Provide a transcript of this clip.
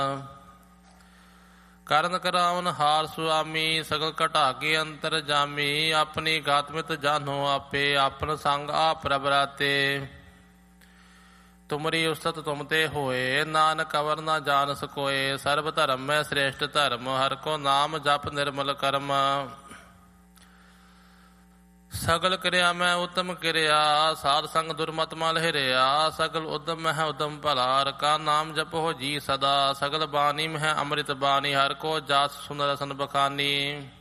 ਕਰਨ ਕਰਾਵਨ ਹਾਰ ਸੁਆਮੀ, ਸਗਲ ਘਟਾ ਕੇ ਅੰਤਰ ਜਾਮੀ। ਆਪਣੀ ਗਾਤਮਿਤ ਜਾਨੋ ਆਪੇ, ਆਪਨ ਸੰਗ ਆਪ ਪ੍ਰਭ ਰਾਤੇ। ਤੁਮਰੀ ਉਸਤਤ ਤੁਮ ਤੇ ਹੋਏ, ਨਾਨਕ ਅਵਰ ਨਾ ਜਾਣ ਸਕੋਏ। ਸਰਬ ਧਰਮ ਮੈਂ ਸ੍ਰੇਸ਼ਟ ਧਰਮ, ਹਰ ਕੋ ਨਾਮ ਜਪ ਨਿਰਮਲ ਕਰਮ। ਸਗਲ ਕਿਰਿਆ ਮੈਂ ਉਤਮ ਕਿਰਿਆ, ਸਾਧ ਸੰਗ ਦੁਰਮਤ ਮਲ ਹਿਰਿਆ। ਸਗਲ ਉਦਮ ਮਹਿ ਉਦਮ ਭਲਾ, ਹਰ ਕਾ ਨਾਮ ਜਪੋ ਜੀ ਸਦਾ। ਸਗਲ ਬਾਣੀ ਮਹਿ ਅੰਮ੍ਰਿਤ ਬਾਣੀ, ਹਰ ਕੋ ਜਾਸ ਸੁਨ ਰਸਨ ਬਖਾਨੀ।